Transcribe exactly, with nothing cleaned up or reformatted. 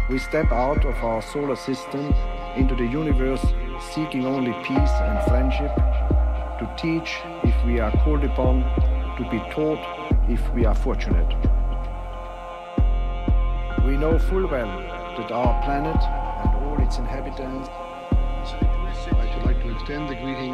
We step out of our solar system into the universe seeking only peace and friendship, to teach if we are called upon, to be taught if we are fortunate. We know full well that our planet and all its inhabitants. I should like to extend the greeting